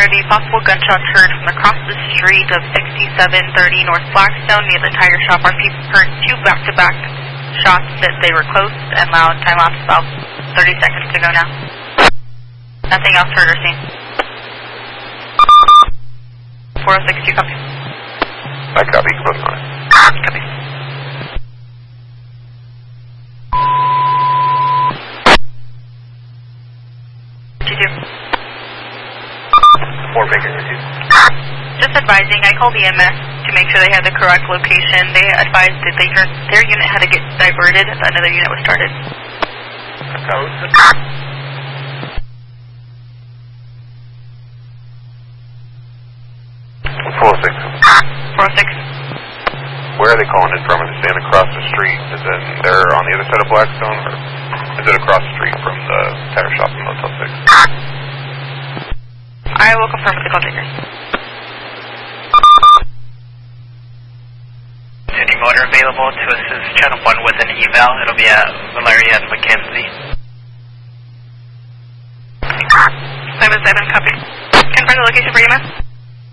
There would be possible gunshots heard from across the street of 6730 North Blackstone near the tire shop. Our people heard two back-to-back shots that they were close and loud. Time lapse about 30 seconds to go now. Nothing else heard or seen. 406, you copy? I copy, close on it. Copy. Just advising, I called EMS to make sure they had the correct location. They advised that their unit had to get diverted if another unit was started. 406. Where are they calling it from? Are they saying across the street? Is it they're on the other side of Blackstone, or is it across the street from the tire shop in Motel 6? I will confirm with the call takers. Any motor available to assist Channel 1 with an eval. It'll be at Valeria and McKenzie. 7-7, copy. Confirm the location for EMS.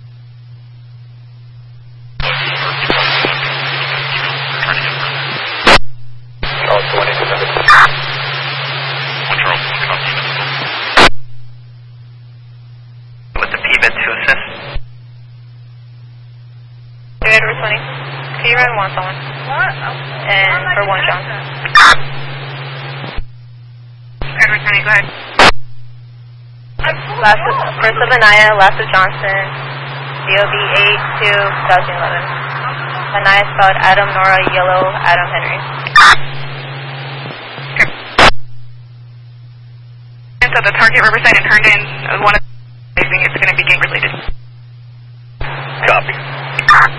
With the PBIT to assist. Edward 20. Can you run one someone? What? And for one Johnson. Edward 20, go ahead. First of Anaya, last of Johnson, DOB 8-2-2011. Anaya spelled Adam, Nora, Yellow, Adam, Henry. So the target Riverside and Herndon, one of the it's going to be gang related. Copy.